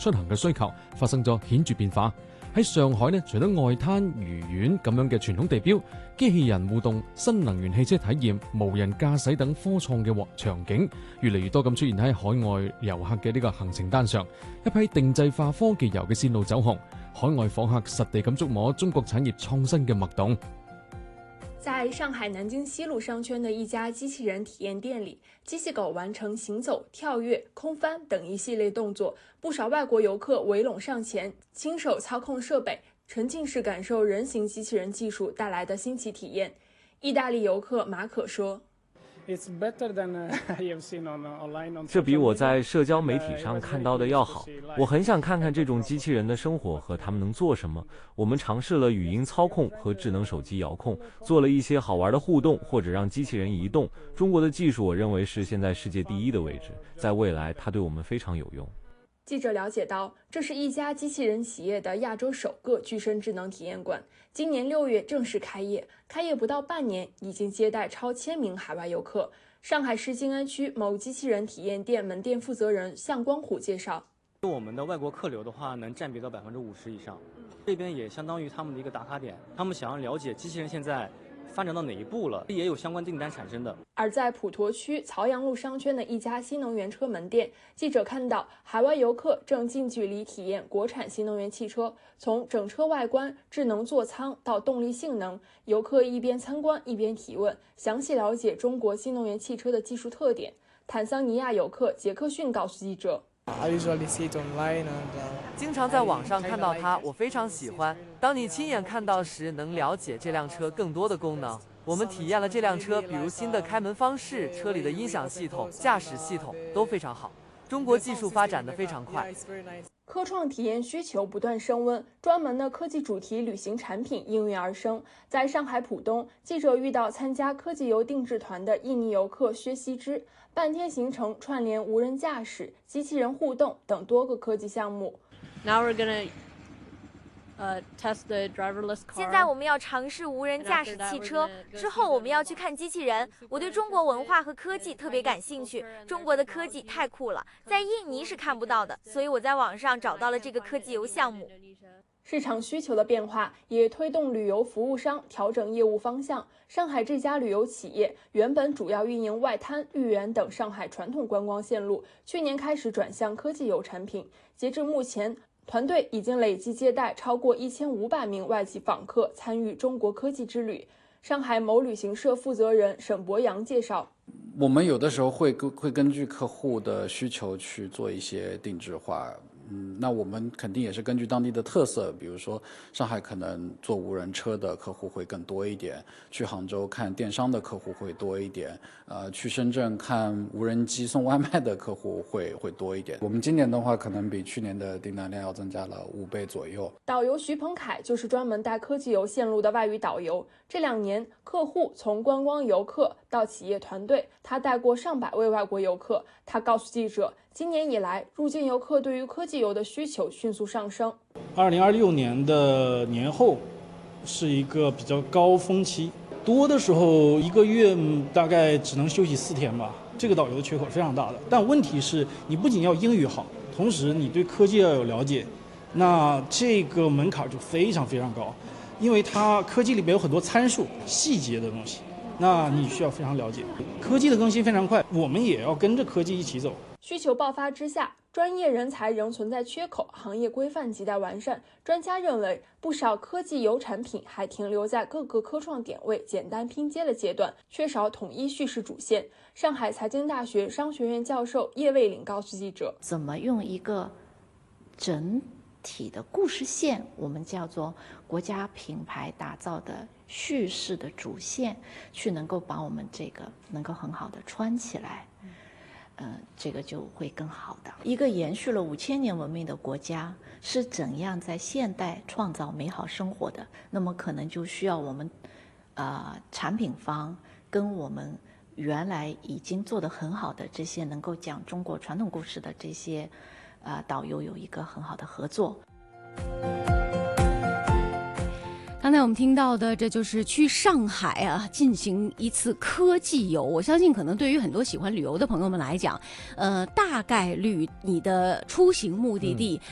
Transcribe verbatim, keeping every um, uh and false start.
出行嘅需求發生咗顯著變化。喺上海呢，除咗外灘、魚園咁樣嘅傳統地標，機器人互動、新能源汽車體驗、無人駕駛等科創嘅場景，越嚟越多咁出現喺海外遊客嘅呢個行程單上。一批定製化科技遊嘅線路走紅，海外訪客實地咁觸摸中國產業創新嘅脈動。 在上海南京西路商圈的一家機器人體驗店裡，機器狗完成行走、跳躍、空翻等一系列動作，不少外國遊客圍攏上前，親手操控設備，沉浸式感受人形機器人技術帶來的新奇體驗。意大利遊客馬可說， 這比我在社交媒體上看到的要好。我很想看看這種機器人的生活和他們能做什麼。我們嘗試了語音操控和智能手機遙控，做了一些好玩的互動，或者讓機器人移動。中國的技術我認為是現在世界第一的位置，在未來它對我們非常有用。 記者了解到，這是一家機器人企業的亞洲首個具身智能體驗館，今年六月正式開業，開業不到半年，已經接待超千名海外遊客。上海市靜安區某機器人體驗店門店負責人向光虎介紹， 我們的外國客流的話，能佔比到百分之五十以上，這邊也相當於他們的一個打卡點，他們想要了解機器人現在發展到哪一步了，也有相關訂單產生的。 而在普陀區曹陽路商圈的一家新能源車門店，記者看到海外遊客正近距離體驗國產新能源汽車，從整車外觀、智能座艙到動力性能，遊客一邊參觀一邊提問，詳細了解中國新能源汽車的技術特點。坦桑尼亞遊客傑克遜告訴記者， 經常在網上看到它，我非常喜歡。當你親眼看到時，能了解這輛車更多的功能。我們體驗了這輛車，比如新的開門方式、車裡的音響系統、駕駛系統都非常好。中國技術發展得非常快。 科創體驗需求不斷升溫，專門的科技主題旅行產品應運而生。在上海浦東，記者遇到參加科技遊定製團的印尼遊客薛希之，半天行程串聯無人駕駛、機器人互動等多個科技項目。 Now we're gonna Uh, test the driverless car. 現在我們要嘗試無人駕駛汽車，之後我們要去看機器人。我對中國文化和科技特別感興趣，中國的科技太酷了，在印尼是看不到的，所以我在網上找到了這個科技遊項目。 市場需求的變化也推動旅遊服務商調整業務方向。上海這家旅遊企業原本主要運營外灘、豫園等上海傳統觀光線路，去年開始轉向科技遊產品。截至目前，團隊已經累計接待超過一千五百名外籍訪客參與中國科技之旅。上海某旅行社負責人沈博洋介紹， 我們有的時候會會根據客戶的需求去做一些定制化。嗯，那我們肯定也是根據當地的特色，比如說上海可能做無人車的客戶會更多一點，去杭州看電商的客戶會多一點，呃，去深圳看無人機送外賣的客戶會會多一點。我們今年的話，可能比去年的訂單量要增加了五倍左右。 導遊徐鵬凱就是專門帶科技遊線路的外語導遊，這兩年客戶從觀光遊客到企業團隊，他帶過上百位外國遊客。他告訴記者，今年以來入境遊客對於科技遊的需求迅速上升。 二零二六年的年後是一個比較高峰期，多的時候一個月大概只能休息四天吧。這個導遊的缺口非常大的，但問題是你不僅要英語好，同時你對科技要有了解，那這個門檻就非常非常高，因為它科技裏面有很多參數細節的東西，那你需要非常了解。科技的更新非常快，我們也要跟着科技一起走。 需求爆發之下，專業人才仍存在缺口，行業規範亟待完善。專家認為，不少科技遊產品還停留在各個科創點位簡單拼接的階段，缺少統一敘事主線。上海財經大學商學院教授葉衛領告訴記者， 怎麼用一個整體的故事線，我們叫做國家品牌打造的敘事的主線，去能夠把我們這個能夠很好的穿起來。呃，這個就會更好的。一個延續了五千年文明的國家是怎樣在現代創造美好生活的？那麼可能就需要我們，呃，產品方跟我們原來已經做得很好的這些能夠講中國傳統故事的這些，呃，導遊有一個很好的合作。 剛才我們聽到的，這就是去上海啊進行一次科技遊。我相信可能對於很多喜歡旅遊的朋友們來講，呃，大概率你的出行目的地